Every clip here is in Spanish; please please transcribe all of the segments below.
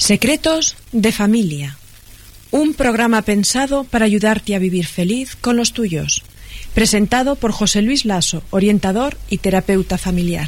Secretos de familia. Un programa pensado para ayudarte a vivir feliz con los tuyos. Presentado por José Luis Lasso, orientador y terapeuta familiar.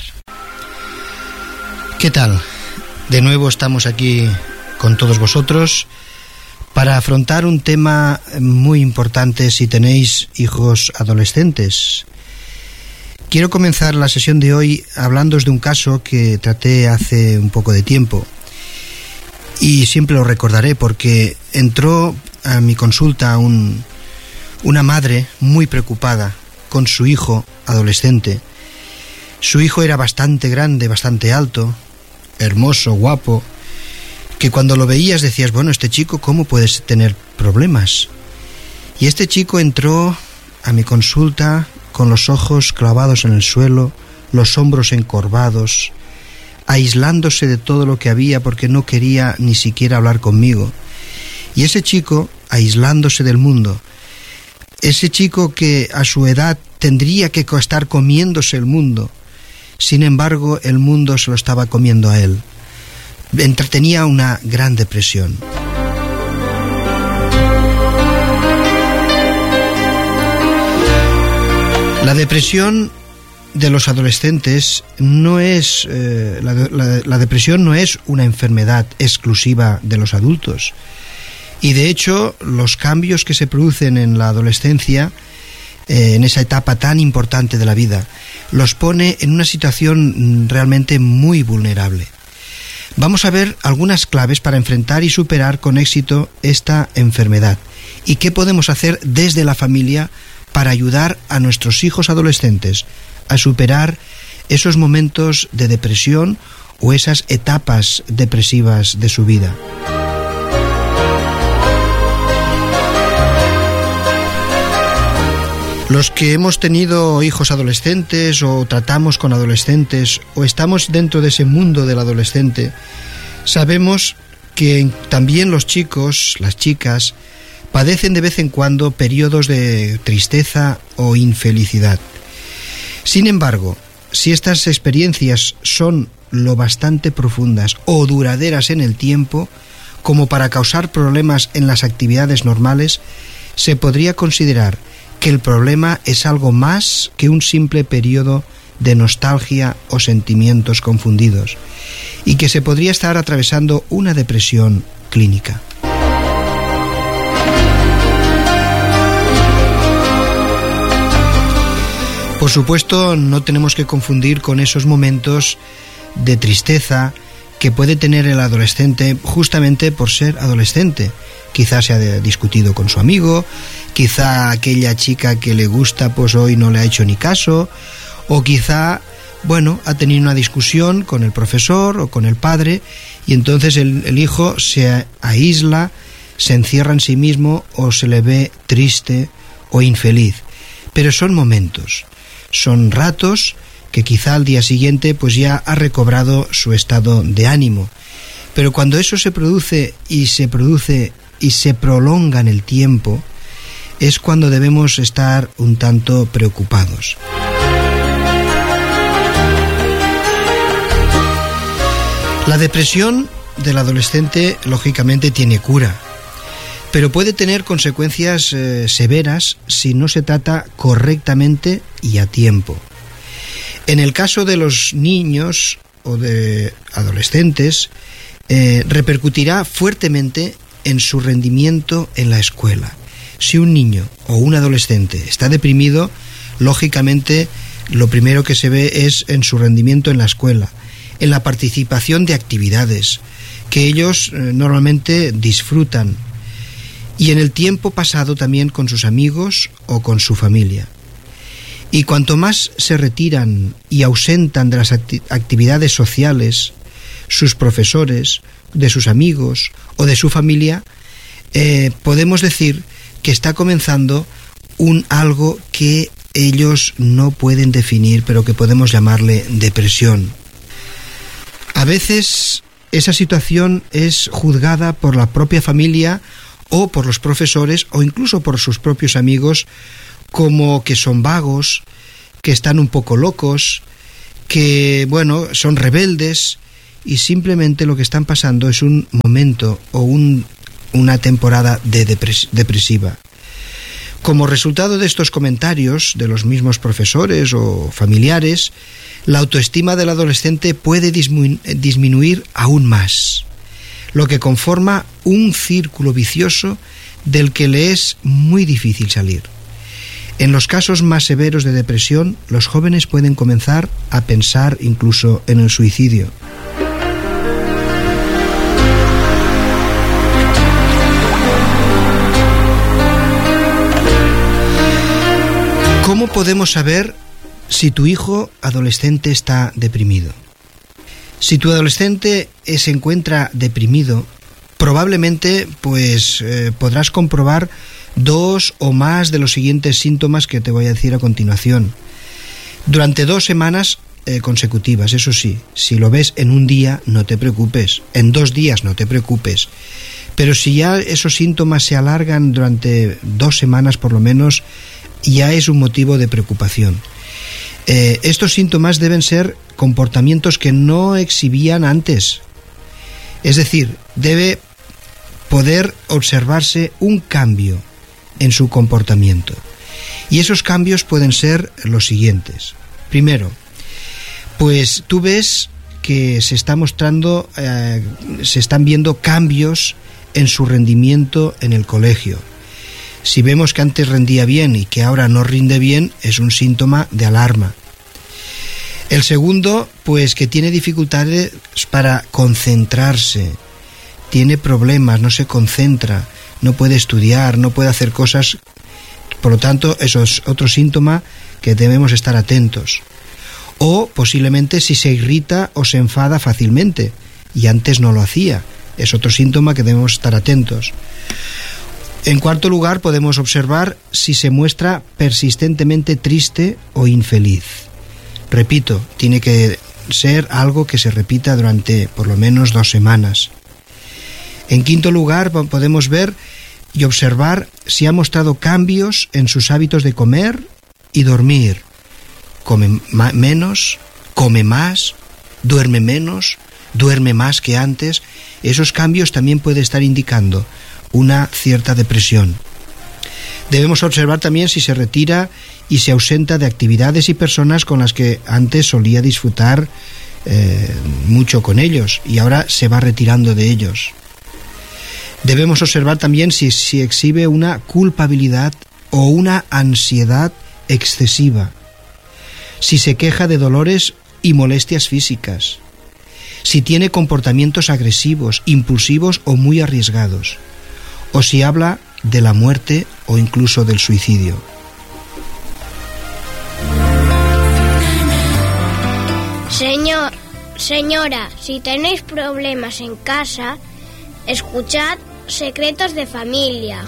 ¿Qué tal? De nuevo estamos aquí con todos vosotros para afrontar un tema muy importante si tenéis hijos adolescentes. Quiero comenzar la sesión de hoy hablándoos de un caso que traté hace un poco de tiempo. Y siempre lo recordaré porque entró a mi consulta una madre muy preocupada con su hijo adolescente. Su hijo era bastante grande, bastante alto, hermoso, guapo, que cuando lo veías decías, bueno, este chico, ¿cómo puede tener problemas? Y este chico entró a mi consulta con los ojos clavados en el suelo, los hombros encorvados, aislándose de todo lo que había porque no quería ni siquiera hablar conmigo. Y ese chico, aislándose del mundo, ese chico que a su edad tendría que estar comiéndose el mundo, sin embargo el mundo se lo estaba comiendo a él. Tenía una gran depresión. La depresión de los adolescentes no es la depresión no es una enfermedad exclusiva de los adultos, y de hecho los cambios que se producen en la adolescencia, en esa etapa tan importante de la vida, los pone en una situación realmente muy vulnerable. Vamos a ver algunas claves para enfrentar y superar con éxito esta enfermedad y qué podemos hacer desde la familia para ayudar a nuestros hijos adolescentes a superar esos momentos de depresión o esas etapas depresivas de su vida. Los que hemos tenido hijos adolescentes o tratamos con adolescentes o estamos dentro de ese mundo del adolescente, sabemos que también los chicos, las chicas, padecen de vez en cuando periodos de tristeza o infelicidad. Sin embargo, si estas experiencias son lo bastante profundas o duraderas en el tiempo, como para causar problemas en las actividades normales, se podría considerar que el problema es algo más que un simple periodo de nostalgia o sentimientos confundidos, y que se podría estar atravesando una depresión clínica. Por supuesto, no tenemos que confundir con esos momentos de tristeza que puede tener el adolescente justamente por ser adolescente. Quizás se ha discutido con su amigo, quizá aquella chica que le gusta pues hoy no le ha hecho ni caso, o quizá, bueno, ha tenido una discusión con el profesor o con el padre y entonces el hijo se aísla, se encierra en sí mismo o se le ve triste o infeliz. Pero son momentos. Son ratos que quizá al día siguiente pues ya ha recobrado su estado de ánimo. Pero cuando eso se produce y se prolonga en el tiempo, es cuando debemos estar un tanto preocupados. La depresión del adolescente lógicamente tiene cura, pero puede tener consecuencias severas si no se trata correctamente y a tiempo. En el caso de los niños o de adolescentes, repercutirá fuertemente en su rendimiento en la escuela. Si un niño o un adolescente está deprimido, lógicamente lo primero que se ve es en su rendimiento en la escuela, en la participación de actividades que ellos normalmente disfrutan, y en el tiempo pasado también con sus amigos o con su familia. Y cuanto más se retiran y ausentan de las actividades sociales, sus profesores, de sus amigos o de su familia, podemos decir que está comenzando algo que ellos no pueden definir, pero que podemos llamarle depresión. A veces esa situación es juzgada por la propia familia o por los profesores o incluso por sus propios amigos como que son vagos, que están un poco locos, que, bueno, son rebeldes y simplemente lo que están pasando es un momento o una temporada depresiva. Como resultado de estos comentarios de los mismos profesores o familiares, la autoestima del adolescente puede disminuir aún más, lo que conforma un círculo vicioso del que le es muy difícil salir. En los casos más severos de depresión, los jóvenes pueden comenzar a pensar incluso en el suicidio. ¿Cómo podemos saber si tu hijo adolescente está deprimido? Si tu adolescente se encuentra deprimido, probablemente podrás comprobar 2 o más de los siguientes síntomas que te voy a decir a continuación. Durante 2 semanas consecutivas, eso sí, si lo ves en un día, no te preocupes, en 2 días no te preocupes, pero si ya esos síntomas se alargan durante 2 semanas por lo menos, ya es un motivo de preocupación. Estos síntomas deben ser comportamientos que no exhibían antes, es decir, debe poder observarse un cambio en su comportamiento. Y esos cambios pueden ser los siguientes. Primero, pues tú ves que se están viendo cambios en su rendimiento en el colegio. Si vemos que antes rendía bien y que ahora no rinde bien, es un síntoma de alarma. El segundo, pues que tiene dificultades para concentrarse, tiene problemas, no se concentra, no puede estudiar, no puede hacer cosas. Por lo tanto, eso es otro síntoma que debemos estar atentos. O posiblemente si se irrita o se enfada fácilmente y antes no lo hacía, es otro síntoma que debemos estar atentos. En cuarto lugar, podemos observar si se muestra persistentemente triste o infeliz. Repito, tiene que ser algo que se repita durante por lo menos 2 semanas. En quinto lugar, podemos ver y observar si ha mostrado cambios en sus hábitos de comer y dormir. Come menos, come más, duerme menos, duerme más que antes. Esos cambios también pueden estar indicando una cierta depresión. Debemos observar también si se retira y se ausenta de actividades y personas con las que antes solía disfrutar mucho con ellos y ahora se va retirando de ellos. Debemos observar también si exhibe una culpabilidad o una ansiedad excesiva, si se queja de dolores y molestias físicas, si tiene comportamientos agresivos, impulsivos o muy arriesgados, o si habla de la muerte o incluso del suicidio. Señora, si tenéis problemas en casa, escuchad Secretos de Familia.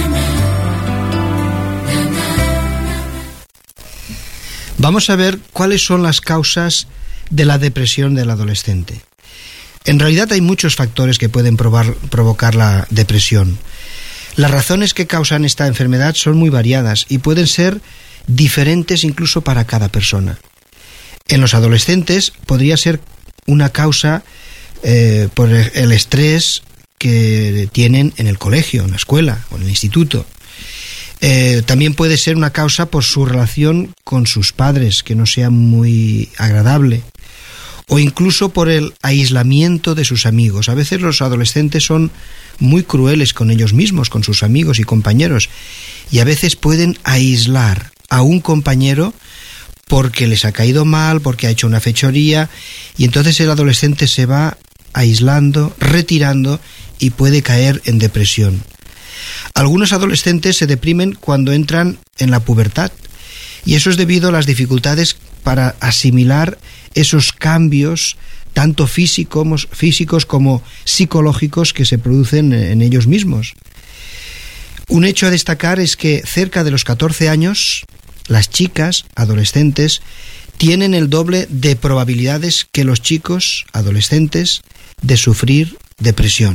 Vamos a ver cuáles son las causas de la depresión del adolescente. En realidad hay muchos factores que pueden provocar la depresión. Las razones que causan esta enfermedad son muy variadas y pueden ser diferentes incluso para cada persona. En los adolescentes podría ser una causa por el estrés que tienen en el colegio, en la escuela o en el instituto. También puede ser una causa por su relación con sus padres, que no sea muy agradable, o incluso por el aislamiento de sus amigos. A veces los adolescentes son muy crueles con ellos mismos, con sus amigos y compañeros, y a veces pueden aislar a un compañero porque les ha caído mal, porque ha hecho una fechoría, y entonces el adolescente se va aislando, retirando y puede caer en depresión. Algunos adolescentes se deprimen cuando entran en la pubertad, y eso es debido a las dificultades para asimilar esos cambios tanto físicos como psicológicos que se producen en ellos mismos. Un hecho a destacar es que cerca de los 14 años, las chicas adolescentes tienen el doble de probabilidades que los chicos adolescentes de sufrir depresión.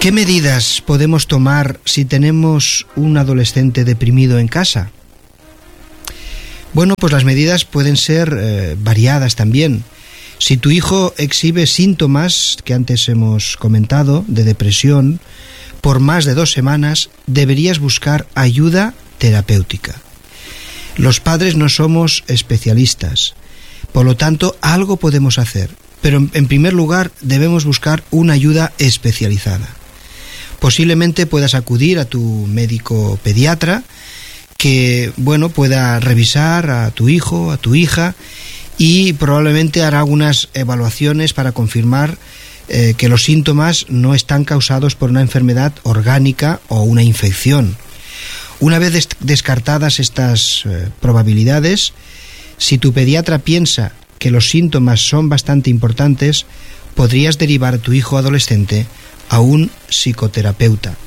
¿Qué medidas podemos tomar si tenemos un adolescente deprimido en casa? Bueno, pues las medidas pueden ser variadas también. Si tu hijo exhibe síntomas que antes hemos comentado de depresión por más de 2 semanas, deberías buscar ayuda terapéutica. Los padres no somos especialistas, por lo tanto algo podemos hacer, pero en primer lugar debemos buscar una ayuda especializada. Posiblemente puedas acudir a tu médico pediatra que, pueda revisar a tu hijo, a tu hija, y probablemente hará algunas evaluaciones para confirmar que los síntomas no están causados por una enfermedad orgánica o una infección. Una vez descartadas estas probabilidades, si tu pediatra piensa que los síntomas son bastante importantes, podrías derivar a tu hijo adolescente a un psicoterapeuta.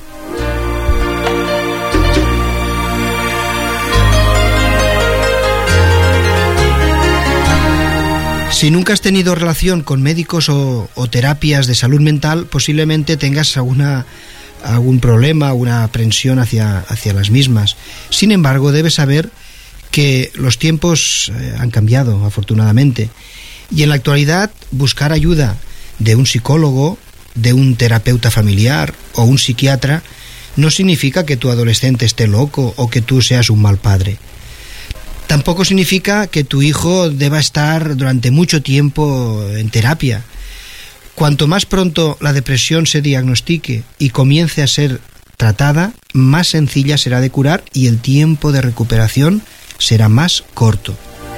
Si nunca has tenido relación con médicos o terapias de salud mental, posiblemente tengas algún problema, una aprensión hacia las mismas. Sin embargo, debes saber que los tiempos han cambiado, afortunadamente, y en la actualidad buscar ayuda de un psicólogo, de un terapeuta familiar o un psiquiatra no significa que tu adolescente esté loco o que tú seas un mal padre. Tampoco significa que tu hijo deba estar durante mucho tiempo en terapia. Cuanto más pronto la depresión se diagnostique y comience a ser tratada, más sencilla será de curar y el tiempo de recuperación será más corto.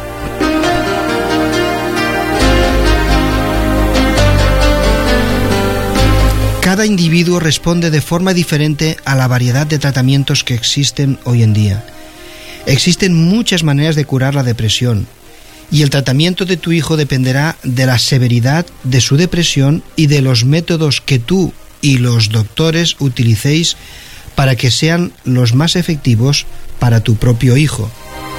Cada individuo responde de forma diferente a la variedad de tratamientos que existen hoy en día. Existen muchas maneras de curar la depresión y el tratamiento de tu hijo dependerá de la severidad de su depresión y de los métodos que tú y los doctores utilicéis para que sean los más efectivos para tu propio hijo.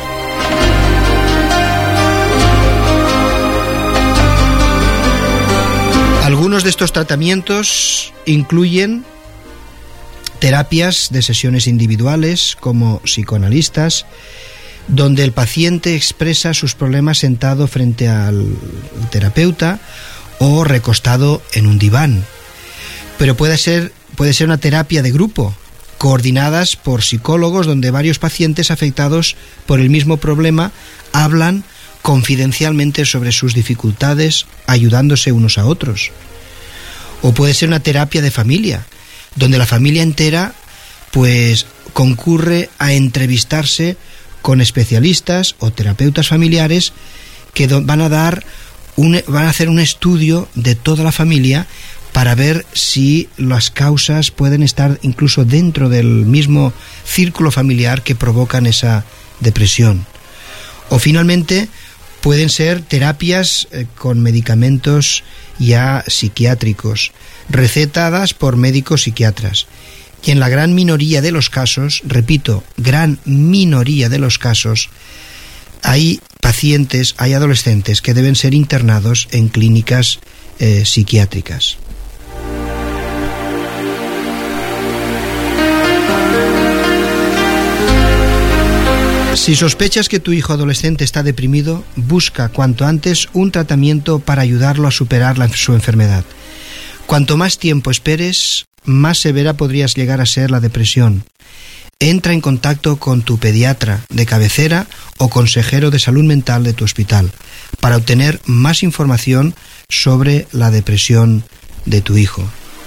Algunos de estos tratamientos incluyen terapias de sesiones individuales como psicoanalistas, donde el paciente expresa sus problemas sentado frente al terapeuta o recostado en un diván. Pero puede ser una terapia de grupo, coordinadas por psicólogos, donde varios pacientes afectados por el mismo problema hablan confidencialmente sobre sus dificultades, ayudándose unos a otros. O puede ser una terapia de familia, donde la familia entera concurre a entrevistarse con especialistas o terapeutas familiares que van a hacer un estudio de toda la familia para ver si las causas pueden estar incluso dentro del mismo círculo familiar que provocan esa depresión. O finalmente pueden ser terapias con medicamentos ya psiquiátricos, recetadas por médicos psiquiatras. Y en la gran minoría de los casos, repito, gran minoría de los casos, hay pacientes, hay adolescentes que deben ser internados en clínicas psiquiátricas. Si sospechas que tu hijo adolescente está deprimido, busca cuanto antes un tratamiento para ayudarlo a superar su enfermedad. Cuanto más tiempo esperes, más severa podrías llegar a ser la depresión. Entra en contacto con tu pediatra de cabecera o consejero de salud mental de tu hospital para obtener más información sobre la depresión de tu hijo.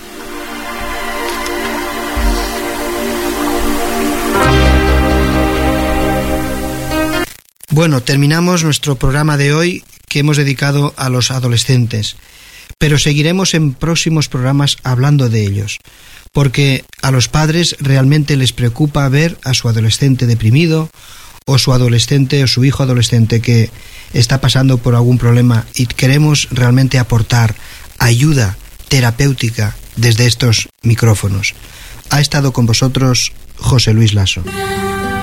Bueno, terminamos nuestro programa de hoy que hemos dedicado a los adolescentes, pero seguiremos en próximos programas hablando de ellos, porque a los padres realmente les preocupa ver a su adolescente deprimido o su adolescente o su hijo adolescente que está pasando por algún problema y queremos realmente aportar ayuda terapéutica desde estos micrófonos. Ha estado con vosotros José Luis Lasso.